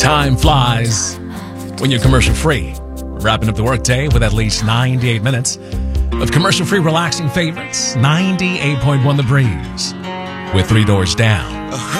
Time flies when you're commercial free. Wrapping up the workday with at least 98 minutes of commercial free relaxing favorites. 98.1 The Breeze with 3 Doors Down.